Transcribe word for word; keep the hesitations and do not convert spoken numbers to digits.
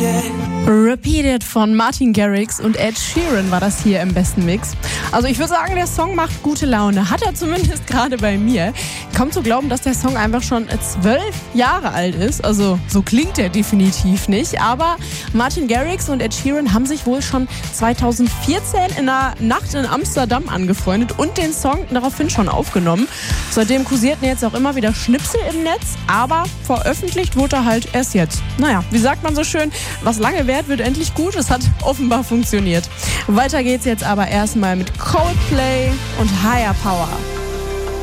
Repeated von Martin Garrix und Ed Sheeran war das hier im besten Mix. Also ich würde sagen, der Song macht gute Laune. Hat er zumindest gerade bei mir. Kaum zu glauben, dass der Song einfach schon zwölf Jahre alt ist. Also so klingt er definitiv nicht. Aber Martin Garrix und Ed Sheeran haben sich wohl schon zweitausendvierzehn in einer Nacht in Amsterdam angefreundet und den Song daraufhin schon aufgenommen. Seitdem kursierten jetzt auch immer wieder Schnipsel im Netz. Aber veröffentlicht wurde er halt erst jetzt. Naja, wie sagt man so schön, was lange währt, wird endlich gut. Es hat offenbar funktioniert. Weiter geht's jetzt aber erstmal mit Coldplay und Higher Power.